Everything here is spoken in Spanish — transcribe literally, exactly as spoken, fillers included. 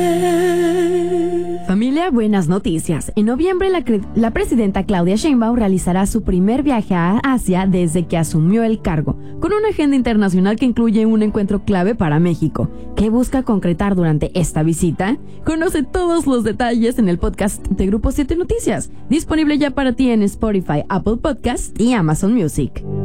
Familia, buenas noticias. En noviembre, la, cre- la presidenta Claudia Sheinbaum realizará su primer viaje a Asia desde que asumió el cargo, con una agenda internacional que incluye un encuentro clave para México. ¿Qué busca concretar durante esta visita? Conoce todos los detalles en el podcast de Grupo siete Noticias, disponible ya para ti en Spotify, Apple Podcasts y Amazon Music.